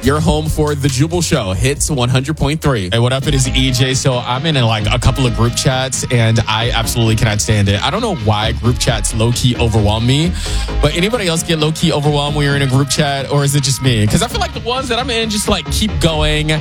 Your home for The Jubal Show, Hits 100.3. Hey, what up? It is EJ. So I'm in like a couple of group chats and I absolutely cannot stand it. I don't know why group chats low-key overwhelm me, but anybody else get low-key overwhelmed when you're in a group chat, or is it just me? Because I feel like the ones that I'm in just like keep going.